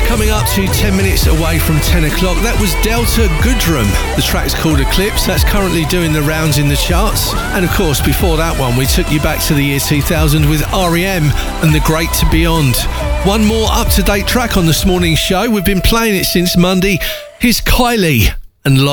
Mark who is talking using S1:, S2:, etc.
S1: Coming up to 10 minutes away from 10 o'clock, that was Delta Goodrem. The track's called Eclipse. That's currently doing the rounds in the charts. And of course, before that one, we took you back to the year 2000 with R.E.M. and The Great Beyond. One more up-to-date track on this morning's show. We've been playing it since Monday. Here's Kylie and